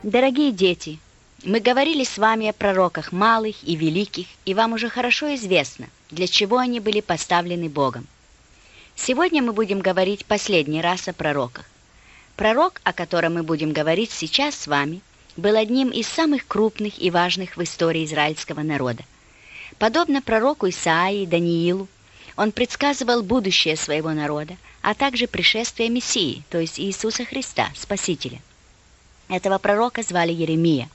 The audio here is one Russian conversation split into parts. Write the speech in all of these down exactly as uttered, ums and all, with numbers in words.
Дорогие дети, мы говорили с вами о пророках малых и великих, и вам уже хорошо известно, для чего они были поставлены Богом. Сегодня мы будем говорить последний раз о пророках. Пророк, о котором мы будем говорить сейчас с вами, был одним из самых крупных и важных в истории израильского народа. Подобно пророку Исаии и Даниилу, он предсказывал будущее своего народа, а также пришествие Мессии, то есть Иисуса Христа, Спасителя. Этого пророка звали Иеремия.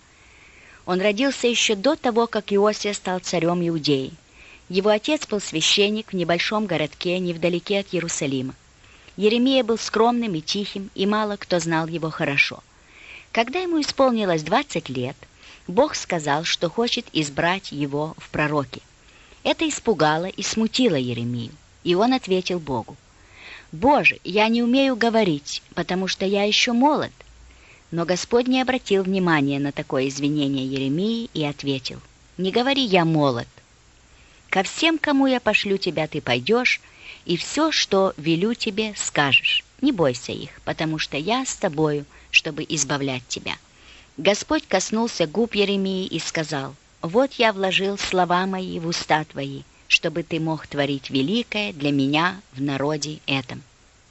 Он родился еще до того, как Иосия стал царем Иудеи. Его отец был священник в небольшом городке невдалеке от Иерусалима. Иеремия был скромным и тихим, и мало кто знал его хорошо. Когда ему исполнилось двадцать лет, Бог сказал, что хочет избрать его в пророки. Это испугало и смутило Иеремию, и он ответил Богу: «Боже, я не умею говорить, потому что я еще молод». Но Господь не обратил внимания на такое извинение Иеремии и ответил: «Не говори «я молод». Ко всем, кому я пошлю тебя, ты пойдешь, и все, что велю тебе, скажешь. Не бойся их, потому что я с тобою, чтобы избавлять тебя». Господь коснулся губ Иеремии и сказал: «Вот я вложил слова мои в уста твои, чтобы ты мог творить великое для меня в народе этом».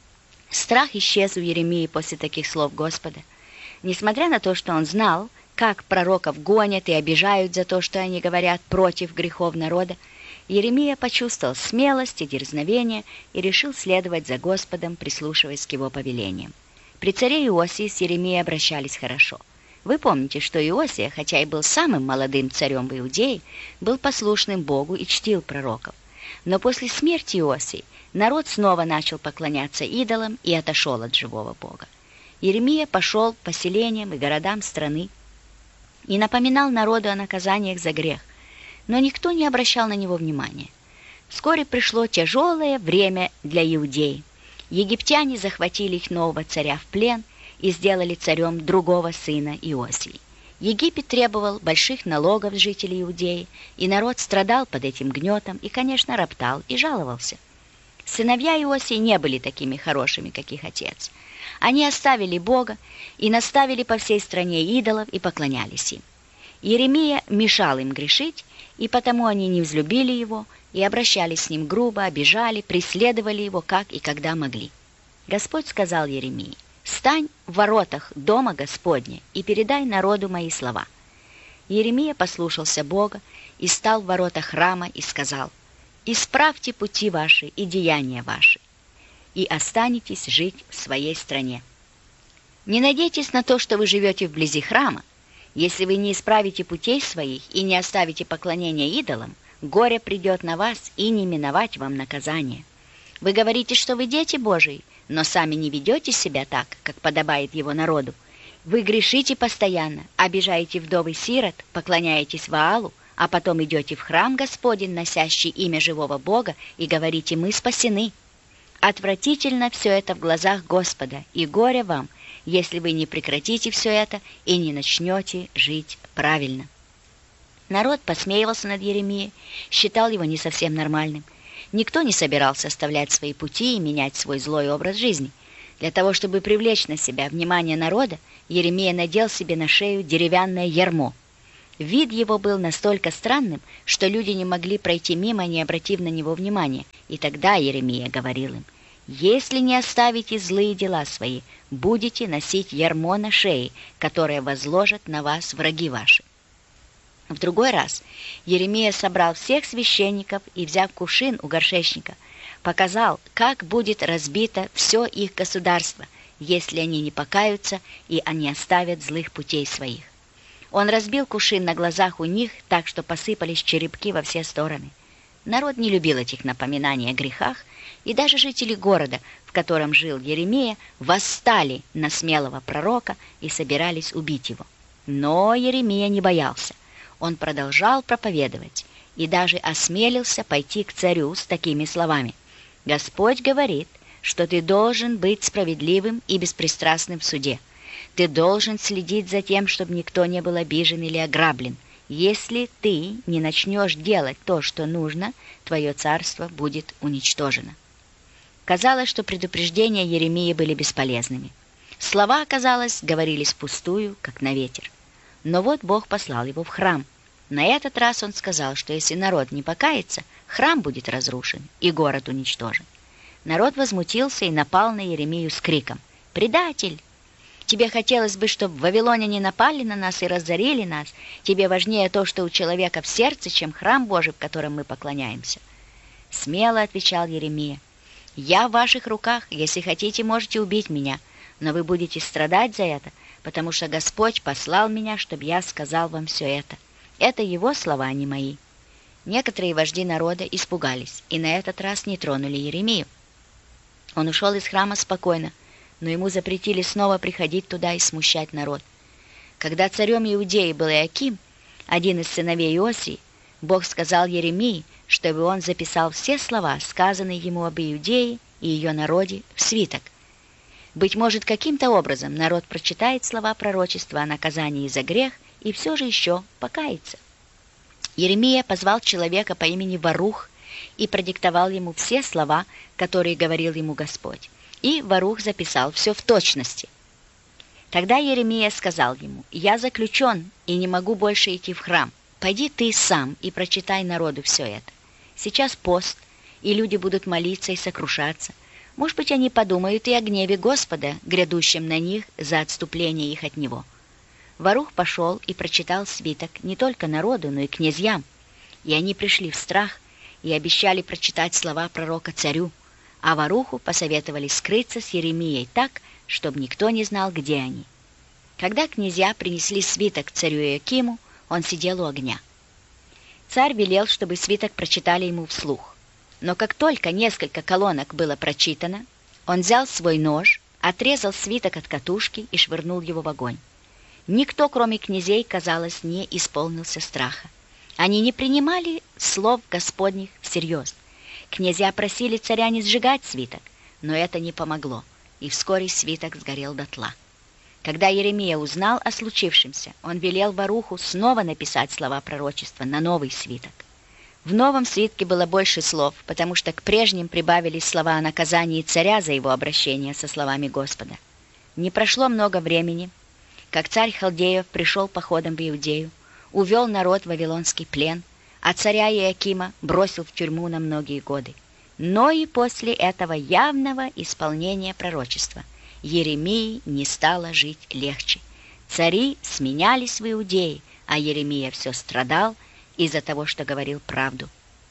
Страх исчез у Иеремии после таких слов Господа. Несмотря на то, что он знал, как пророков гонят и обижают за то, что они говорят против грехов народа, Иеремия почувствовал смелость и дерзновение и решил следовать за Господом, прислушиваясь к его повелениям. При царе Иосии с Иеремией обращались хорошо. Вы помните, что Иосия, хотя и был самым молодым царем в Иудее, был послушным Богу и чтил пророков. Но после смерти Иосии народ снова начал поклоняться идолам и отошел от живого Бога. Иеремия пошел по селениям и городам страны и напоминал народу о наказаниях за грех, но никто не обращал на него внимания. Вскоре пришло тяжелое время для Иудеи. Египтяне захватили их нового царя в плен и сделали царем другого сына Иосии. Египет требовал больших налогов с жителей Иудеи, и народ страдал под этим гнетом и, конечно, роптал и жаловался. Сыновья Иосии не были такими хорошими, как их отец. Они оставили Бога и наставили по всей стране идолов и поклонялись им. Иеремия мешал им грешить, и потому они не взлюбили его и обращались с ним грубо, обижали, преследовали его, как и когда могли. Господь сказал Иеремии: «Стань в воротах дома Господня и передай народу мои слова». Иеремия послушался Бога и стал в воротах храма и сказал: «Исправьте пути ваши и деяния ваши, и останетесь жить в своей стране. Не надейтесь на то, что вы живете вблизи храма. Если вы не исправите путей своих и не оставите поклонения идолам, горе придет на вас, и не миновать вам наказание. Вы говорите, что вы дети Божии, но сами не ведете себя так, как подобает его народу. Вы грешите постоянно, обижаете вдов и сирот, поклоняетесь Ваалу, а потом идете в храм Господень, носящий имя живого Бога, и говорите: мы спасены. Отвратительно все это в глазах Господа, и горе вам, если вы не прекратите все это и не начнете жить правильно». Народ посмеивался над Иеремией, считал его не совсем нормальным. Никто не собирался оставлять свои пути и менять свой злой образ жизни. Для того, чтобы привлечь на себя внимание народа, Иеремия надел себе на шею деревянное ярмо. Вид его был настолько странным, что люди не могли пройти мимо, не обратив на него внимания. И тогда Иеремия говорил им: «Если не оставите злые дела свои, будете носить ярмо на шее, которое возложат на вас враги ваши». В другой раз Иеремия собрал всех священников и, взяв кувшин у горшечника, показал, как будет разбито все их государство, если они не покаются и они оставят злых путей своих. Он разбил кувшин на глазах у них, так что посыпались черепки во все стороны. Народ не любил этих напоминаний о грехах, и даже жители города, в котором жил Иеремия, восстали на смелого пророка и собирались убить его. Но Иеремия не боялся. Он продолжал проповедовать и даже осмелился пойти к царю с такими словами: «Господь говорит, что ты должен быть справедливым и беспристрастным в суде. Ты должен следить за тем, чтобы никто не был обижен или ограблен. Если ты не начнешь делать то, что нужно, твое царство будет уничтожено». Казалось, что предупреждения Иеремии были бесполезными. Слова, оказалось, говорились впустую, как на ветер. Но вот Бог послал его в храм. На этот раз он сказал, что если народ не покается, храм будет разрушен и город уничтожен. Народ возмутился и напал на Иеремию с криком: «Предатель! Тебе хотелось бы, чтобы вавилоняне напали на нас и разорили нас? Тебе важнее то, что у человека в сердце, чем храм Божий, в котором мы поклоняемся». Смело отвечал Иеремия: «Я в ваших руках, если хотите, можете убить меня, но вы будете страдать за это, потому что Господь послал меня, чтобы я сказал вам все это». Это его слова, а не мои. Некоторые вожди народа испугались и на этот раз не тронули Иеремию. Он ушел из храма спокойно, но ему запретили снова приходить туда и смущать народ. Когда царем Иудеи был Иаким, один из сыновей Иосии, Бог сказал Иеремии, чтобы он записал все слова, сказанные ему об Иудее и ее народе, в свиток. Быть может, каким-то образом народ прочитает слова пророчества о наказании за грех и все же еще покается. Иеремия позвал человека по имени Варух и продиктовал ему все слова, которые говорил ему Господь. И Варух записал все в точности. Тогда Иеремия сказал ему: «Я заключен и не могу больше идти в храм. Пойди ты сам и прочитай народу все это. Сейчас пост, и люди будут молиться и сокрушаться. Может быть, они подумают и о гневе Господа, грядущем на них за отступление их от Него». Варух пошел и прочитал свиток не только народу, но и князьям. И они пришли в страх и обещали прочитать слова пророка царю, а Варуху посоветовали скрыться с Иеремией так, чтобы никто не знал, где они. Когда князья принесли свиток царю Иоакиму, он сидел у огня. Царь велел, чтобы свиток прочитали ему вслух. Но как только несколько колонок было прочитано, он взял свой нож, отрезал свиток от катушки и швырнул его в огонь. Никто, кроме князей, казалось, не исполнился страха. Они не принимали слов Господних всерьез. Князья просили царя не сжигать свиток, но это не помогло, и вскоре свиток сгорел дотла. Когда Иеремия узнал о случившемся, он велел Варуху снова написать слова пророчества на новый свиток. В новом свитке было больше слов, потому что к прежним прибавились слова о наказании царя за его обращение со словами Господа. Не прошло много времени, как царь Халдеев пришел походом в Иудею, увел народ в вавилонский плен, а царя Иоакима бросил в тюрьму на многие годы. Но и после этого явного исполнения пророчества Иеремии не стало жить легче. Цари сменялись в Иудее, а Иеремия все страдал из-за того, что говорил правду.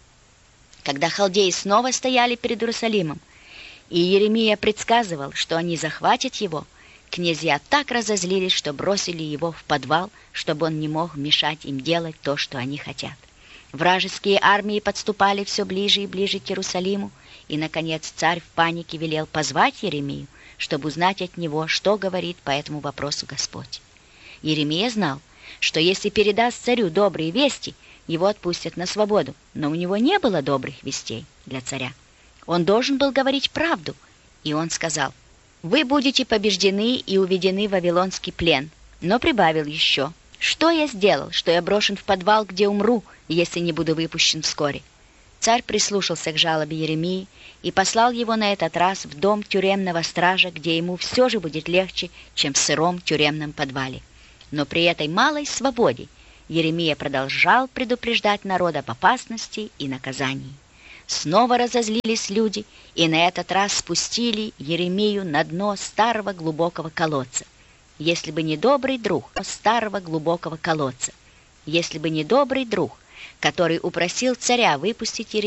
Когда халдеи снова стояли перед Иерусалимом, и Иеремия предсказывал, что они захватят его, князья так разозлились, что бросили его в подвал, чтобы он не мог мешать им делать то, что они хотят. Вражеские армии подступали все ближе и ближе к Иерусалиму, и, наконец, царь в панике велел позвать Иеремию, чтобы узнать от него, что говорит по этому вопросу Господь. Иеремия знал, что если передаст царю добрые вести, его отпустят на свободу, но у него не было добрых вестей для царя. Он должен был говорить правду, и он сказал: «Вы будете побеждены и уведены в вавилонский плен», но прибавил еще: «Что я сделал, что я брошен в подвал, где умру, если не буду выпущен вскоре?» Царь прислушался к жалобе Иеремии и послал его на этот раз в дом тюремного стража, где ему все же будет легче, чем в сыром тюремном подвале. Но при этой малой свободе Иеремия продолжал предупреждать народ об опасности и наказании. Снова разозлились люди, и на этот раз спустили Иеремию на дно старого глубокого колодца. Если бы не добрый друг старого глубокого колодца, если бы не добрый друг, который упросил царя выпустить Иеремию,